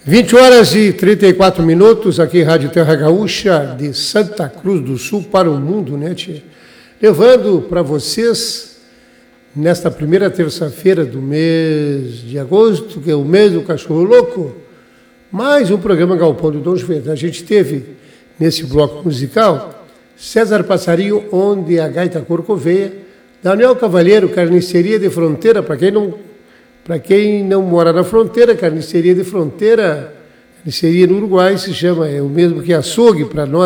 20 horas e 34 minutos, aqui Rádio Terra Gaúcha, de Santa Cruz do Sul para o mundo, né, tia? Levando para vocês, nesta primeira terça-feira do mês de agosto, que é o mês do cachorro louco, mais um programa Galpão do Dom Juvenal. A gente teve, nesse bloco musical, César Passarinho, Onde a Gaita Corcoveia, Daniel Cavalheiro, Carniceria de Fronteira, para quem não mora na fronteira, carniceria de fronteira, carniceria no Uruguai, se chama, é o mesmo que açougue para nós.